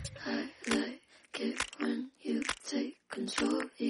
I like it when you take control, yeah.